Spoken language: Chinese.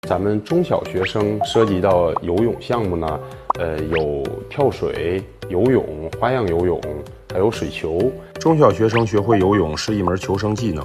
咱们中小学生涉及到游泳项目呢，有跳水、游泳、花样游泳，还有水球。 中小学生学会游泳是一门求生技能。